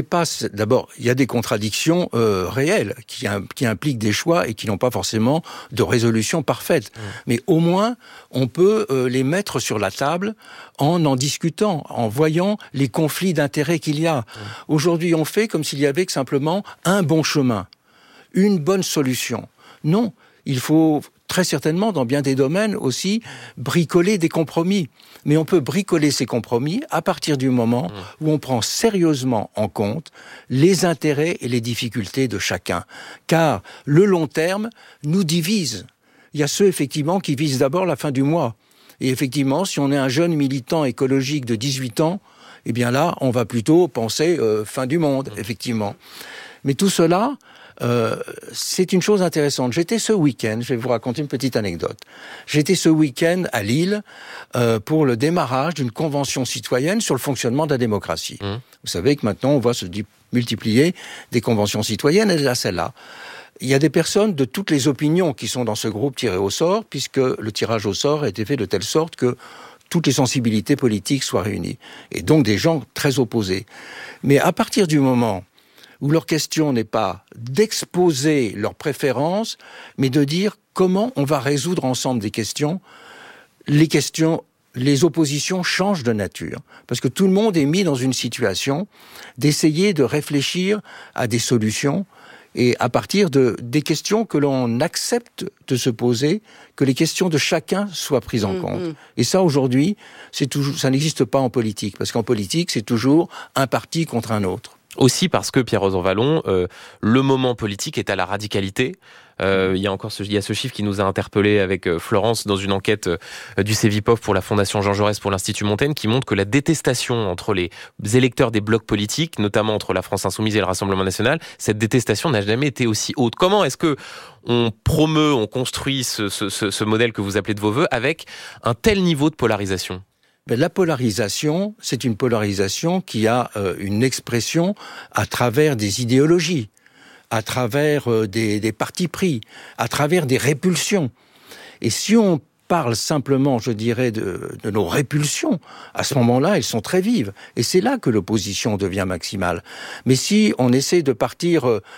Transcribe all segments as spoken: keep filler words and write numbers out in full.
pas... D'abord, il y a des contradictions euh, réelles qui, qui impliquent des choix et qui n'ont pas forcément de résolution parfaite. Mmh. Mais au moins, on peut euh, les mettre sur la table en en discutant, en voyant les conflits d'intérêts qu'il y a. Mmh. Aujourd'hui, on fait comme s'il y avait que simplement un bon chemin, une bonne solution. Non, il faut très certainement, dans bien des domaines aussi, bricoler des compromis. Mais on peut bricoler ces compromis à partir du moment où on prend sérieusement en compte les intérêts et les difficultés de chacun. Car le long terme nous divise. Il y a ceux, effectivement, qui visent d'abord la fin du mois. Et effectivement, si on est un jeune militant écologique de dix-huit ans, eh bien là, on va plutôt penser euh, fin du monde, effectivement. Mais tout cela... Euh, c'est une chose intéressante. J'étais ce week-end, je vais vous raconter une petite anecdote. J'étais ce week-end à Lille euh, pour le démarrage d'une convention citoyenne sur le fonctionnement de la démocratie. Mmh. Vous savez que maintenant on voit se multiplier des conventions citoyennes, et là celle-là. Il y a des personnes de toutes les opinions qui sont dans ce groupe tiré au sort, puisque le tirage au sort a été fait de telle sorte que toutes les sensibilités politiques soient réunies. Et donc des gens très opposés. Mais à partir du moment où leur question n'est pas d'exposer leurs préférences, mais de dire comment on va résoudre ensemble des questions. Les questions, les oppositions changent de nature. Parce que tout le monde est mis dans une situation d'essayer de réfléchir à des solutions et à partir de, des questions que l'on accepte de se poser, que les questions de chacun soient prises en mmh, compte. Mmh. Et ça, aujourd'hui, c'est toujours, ça n'existe pas en politique. Parce qu'en politique, c'est toujours un parti contre un autre. Aussi parce que, Pierre Rosanvallon, euh, le moment politique est à la radicalité. Euh, il y a encore ce, il y a ce chiffre qui nous a interpellés avec euh, Florence dans une enquête euh, du Cevipof pour la Fondation Jean Jaurès pour l'Institut Montaigne qui montre que la détestation entre les électeurs des blocs politiques, notamment entre la France Insoumise et le Rassemblement National, cette détestation n'a jamais été aussi haute. Comment est-ce que on promeut, on construit ce, ce, ce, ce modèle que vous appelez de vos voeux avec un tel niveau de polarisation ? Ben, la polarisation, c'est une polarisation qui a euh, une expression à travers des idéologies, à travers euh, des, des partis pris, à travers des répulsions. Et si on parle simplement, je dirais, de, de nos répulsions, à ce moment-là, elles sont très vives. Et c'est là que l'opposition devient maximale. Mais si on essaie de partir... Euh,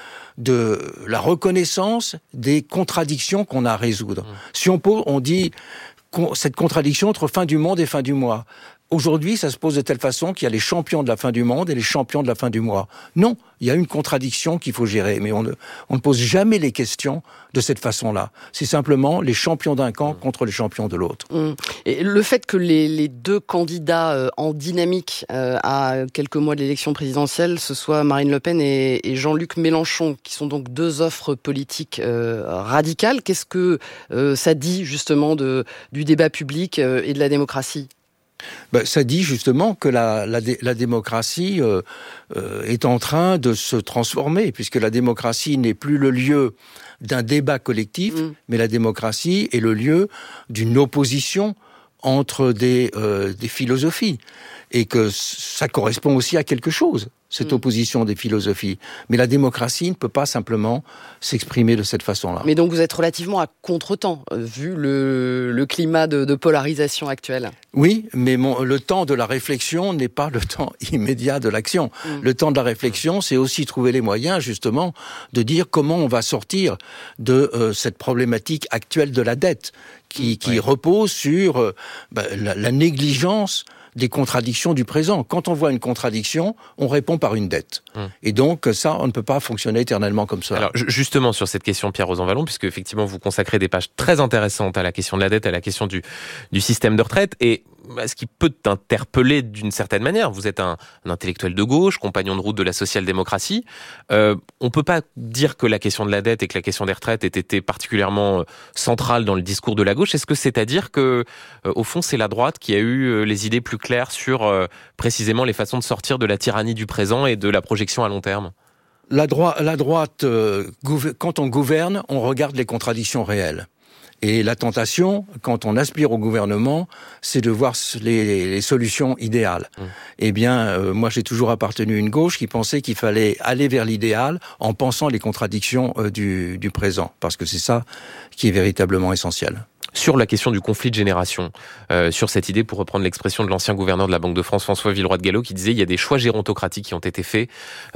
de la reconnaissance des contradictions qu'on a à résoudre. Mmh. Si on, pose, on dit... cette contradiction entre fin du monde et fin du mois. Aujourd'hui, ça se pose de telle façon qu'il y a les champions de la fin du monde et les champions de la fin du mois. Non, il y a une contradiction qu'il faut gérer, mais on ne, on ne pose jamais les questions de cette façon-là. C'est simplement les champions d'un camp mmh. contre les champions de l'autre. Mmh. Et le fait que les, les deux candidats euh, en dynamique euh, à quelques mois de l'élection présidentielle, ce soit Marine Le Pen et, et Jean-Luc Mélenchon, qui sont donc deux offres politiques euh, radicales, qu'est-ce que euh, ça dit justement de, du débat public euh, et de la démocratie ? Ben, ça dit justement que la, la, la démocratie euh, euh, est en train de se transformer, puisque la démocratie n'est plus le lieu d'un débat collectif, mmh. mais la démocratie est le lieu d'une opposition entre des, euh, des philosophies. Et que ça correspond aussi à quelque chose, cette mmh. opposition des philosophies. Mais la démocratie ne peut pas simplement s'exprimer de cette façon-là. Mais donc vous êtes relativement à contre-temps, vu le, le climat de, de polarisation actuel. Oui, mais mon, le temps de la réflexion n'est pas le temps immédiat de l'action. Mmh. Le temps de la réflexion, c'est aussi trouver les moyens, justement, de dire comment on va sortir de euh, cette problématique actuelle de la dette, qui, qui ouais. repose sur euh, bah, la, la négligence des contradictions du présent. Quand on voit une contradiction, on répond par une dette. Hum. Et donc, ça, on ne peut pas fonctionner éternellement comme ça. Alors, justement, sur cette question, Pierre Rosanvallon, puisque effectivement, vous consacrez des pages très intéressantes à la question de la dette, à la question du, du système de retraite, et ce qui peut t'interpeller d'une certaine manière. Vous êtes un, un intellectuel de gauche, compagnon de route de la social-démocratie. Euh, on ne peut pas dire que la question de la dette et que la question des retraites ait été particulièrement centrale dans le discours de la gauche. Est-ce que c'est à dire que, euh, au fond, c'est la droite qui a eu les idées plus claires sur euh, précisément les façons de sortir de la tyrannie du présent et de la projection à long terme ? La, droi- la droite, euh, gouver- quand on gouverne, on regarde les contradictions réelles. Et la tentation, quand on aspire au gouvernement, c'est de voir les, les solutions idéales. Mmh. Eh bien, euh, moi, j'ai toujours appartenu à une gauche qui pensait qu'il fallait aller vers l'idéal en pensant les contradictions euh, du, du présent. Parce que c'est ça qui est véritablement essentiel. Sur la question du conflit de génération, euh, sur cette idée, pour reprendre l'expression de l'ancien gouverneur de la Banque de France, François Villeroy de Galhau, qui disait il y a des choix gérontocratiques qui ont été faits